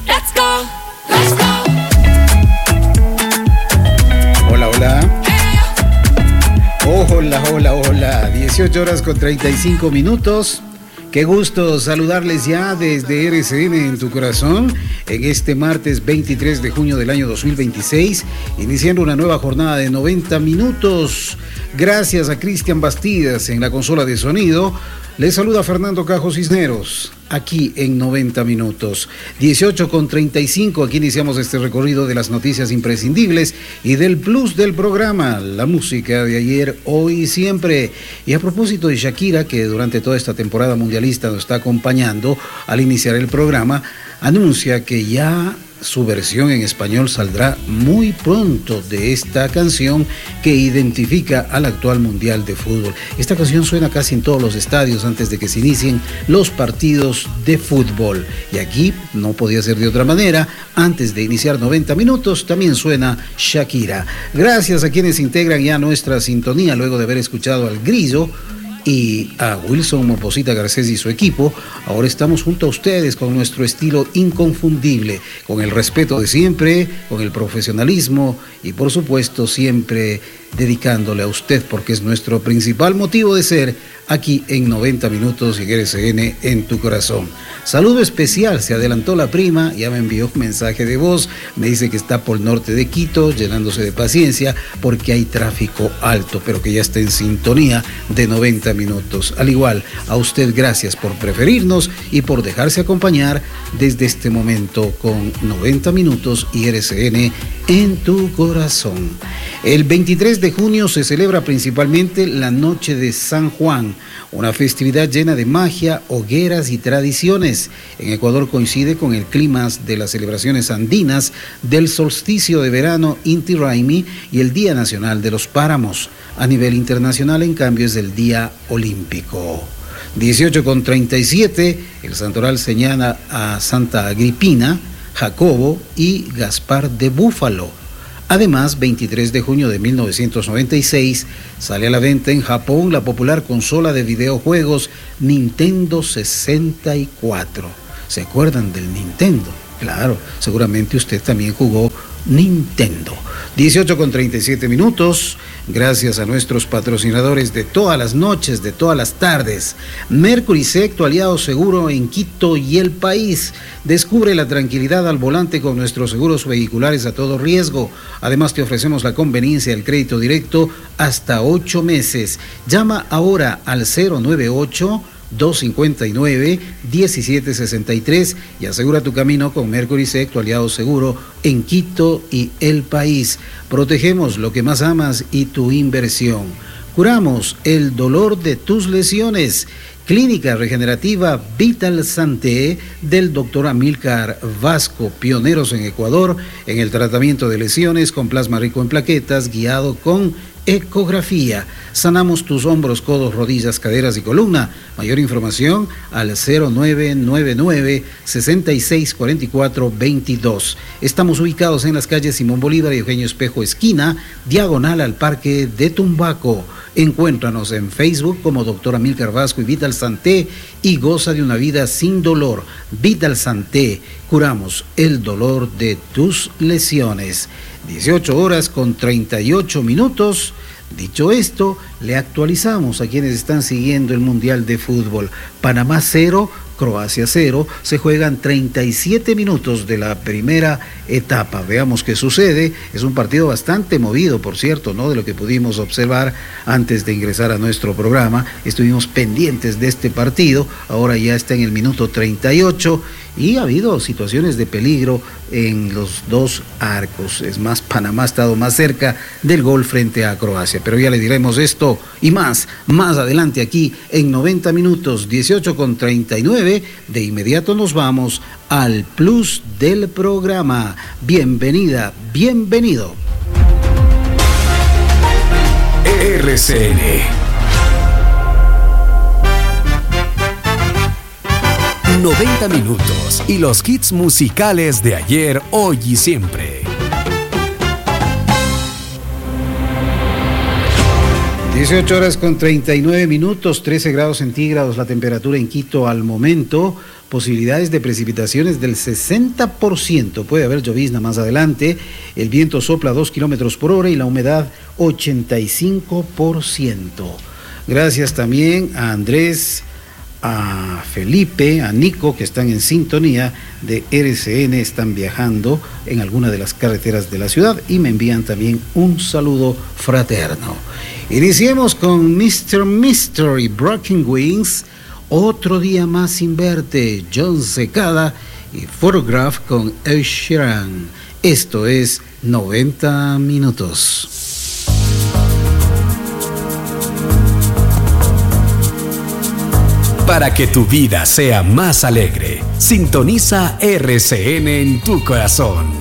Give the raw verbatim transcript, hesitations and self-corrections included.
Let's go, let's go. Hola, hola. Hola, hola, hola. dieciocho horas con treinta y cinco minutos. Qué gusto saludarles ya desde R C N en tu corazón en este martes veintitrés de junio del año dos mil veintiséis, iniciando una nueva jornada de noventa minutos. Gracias a Cristian Bastidas en la consola de sonido. Les saluda Fernando Cajo Cisneros, aquí en noventa minutos. dieciocho con treinta y cinco, aquí iniciamos este recorrido de las noticias imprescindibles y del plus del programa, la música de ayer, hoy y siempre. Y a propósito de Shakira, que durante toda esta temporada mundialista nos está acompañando, al iniciar el programa, anuncia que ya su versión en español saldrá muy pronto de esta canción que identifica al actual Mundial de Fútbol. Esta canción suena casi en todos los estadios antes de que se inicien los partidos de fútbol. Y aquí no podía ser de otra manera, antes de iniciar noventa minutos también suena Shakira. Gracias a quienes integran ya nuestra sintonía luego de haber escuchado al Grillo y a Wilson Morposita Garcés y su equipo. Ahora estamos junto a ustedes con nuestro estilo inconfundible, con el respeto de siempre, con el profesionalismo y por supuesto siempre dedicándole a usted, porque es nuestro principal motivo de ser aquí en noventa minutos y R C N en tu corazón. Saludo especial, se adelantó la prima, ya me envió un mensaje de voz, me dice que está por el norte de Quito, llenándose de paciencia porque hay tráfico alto, pero que ya está en sintonía de noventa minutos. Al igual, a usted gracias por preferirnos y por dejarse acompañar desde este momento con noventa minutos y R C N en tu corazón. El veintitrés de junio se celebra principalmente la Noche de San Juan, una festividad llena de magia, hogueras y tradiciones. En Ecuador coincide con el clímax de las celebraciones andinas del solsticio de verano Inti Raymi y el Día Nacional de los Páramos. A nivel internacional, en cambio, es el Día Olímpico. dieciocho con treinta y siete, el santoral señala a Santa Agripina, Jacobo y Gaspar de Búfalo. Además, veintitrés de junio de mil novecientos noventa y seis sale a la venta en Japón la popular consola de videojuegos Nintendo sesenta y cuatro. ¿Se acuerdan del Nintendo? Claro, seguramente usted también jugó Nintendo. dieciocho con treinta y siete minutos, gracias a nuestros patrocinadores de todas las noches, de todas las tardes. Mercury Sec, tu aliado seguro en Quito y el país. Descubre la tranquilidad al volante con nuestros seguros vehiculares a todo riesgo. Además te ofrecemos la conveniencia del crédito directo hasta ocho meses. Llama ahora al cero nueve ocho, dos cinco nueve, uno siete seis tres y asegura tu camino con Mercury Sec, tu aliado seguro en Quito y el país. Protegemos lo que más amas y tu inversión. Curamos el dolor de tus lesiones. Clínica Regenerativa Vital Santé del doctor Amílcar Vasco, pioneros en Ecuador en el tratamiento de lesiones con plasma rico en plaquetas, guiado con ecografía. Sanamos tus hombros, codos, rodillas, caderas y columna. Mayor información al cero nueve nueve nueve, seis seis cuatro cuatro dos dos. Estamos ubicados en las calles Simón Bolívar y Eugenio Espejo, esquina, diagonal al Parque de Tumbaco. Encuéntranos en Facebook como doctor Amílcar Vasco y Vital Santé y goza de una vida sin dolor. Vital Santé, curamos el dolor de tus lesiones. dieciocho horas con treinta y ocho minutos. Dicho esto, le actualizamos a quienes están siguiendo el Mundial de Fútbol. Panamá cero, Croacia cero, se juegan treinta y siete minutos de la primera etapa. Veamos qué sucede. Es un partido bastante movido, por cierto, ¿no? De lo que pudimos observar antes de ingresar a nuestro programa. Estuvimos pendientes de este partido. Ahora ya está en el minuto treinta y ocho y ha habido situaciones de peligro en los dos arcos. Es más, Panamá ha estado más cerca del gol frente a Croacia. Pero ya le diremos esto y más, más adelante aquí en noventa minutos, dieciocho con treinta y nueve. De inmediato nos vamos al plus del programa. Bienvenida, bienvenido. R C N noventa minutos y los hits musicales de ayer, hoy y siempre. dieciocho horas con treinta y nueve minutos, trece grados centígrados la temperatura en Quito al momento. posibilidades de precipitaciones del sesenta por ciento. Puede haber llovizna más adelante. El viento sopla a dos kilómetros por hora y la humedad ochenta y cinco por ciento. Gracias también a Andrés, a Felipe, a Nico, que están en sintonía de R C N, están viajando en alguna de las carreteras de la ciudad y me envían también un saludo fraterno. Iniciemos con mister Mystery, Broken Wings, Otro Día Más Sin Verte, John Secada y Photograph con Ed Sheeran. Esto es noventa minutos. Para que tu vida sea más alegre, sintoniza R C N en tu corazón.